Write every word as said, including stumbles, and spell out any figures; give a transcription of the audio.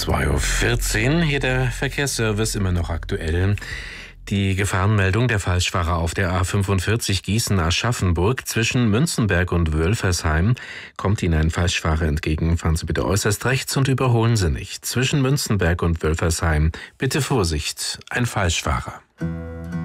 zwei Uhr vierzehn, hier der Verkehrsservice, immer noch aktuell. Die Gefahrenmeldung der Falschfahrer auf der A fünfundvierzig Gießen-Aschaffenburg zwischen Münzenberg und Wölfersheim. Kommt Ihnen ein Falschfahrer entgegen, fahren Sie bitte äußerst rechts und überholen Sie nicht. Zwischen Münzenberg und Wölfersheim bitte Vorsicht, ein Falschfahrer.